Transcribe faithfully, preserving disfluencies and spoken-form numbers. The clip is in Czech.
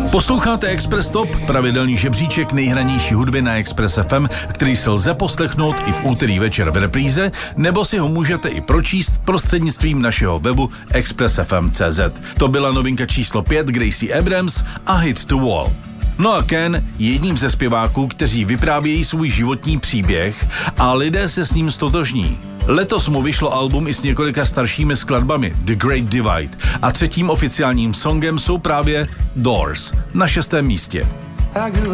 Posloucháte Express Top, pravidelný žebříček nejhranější hudby na Express F M, který si lze poslechnout i v úterý večer v repríze, nebo si ho můžete i pročíst prostřednictvím našeho webu express f m tečka c z. To byla novinka číslo pět Gracie Abrams a Hit the Wall. No a Ken je jedním ze zpěváků, kteří vyprávějí svůj životní příběh a lidé se s ním stotožní. Letos mu vyšlo album i s několika staršími skladbami The Great Divide a třetím oficiálním songem jsou právě Doors na šestém místě.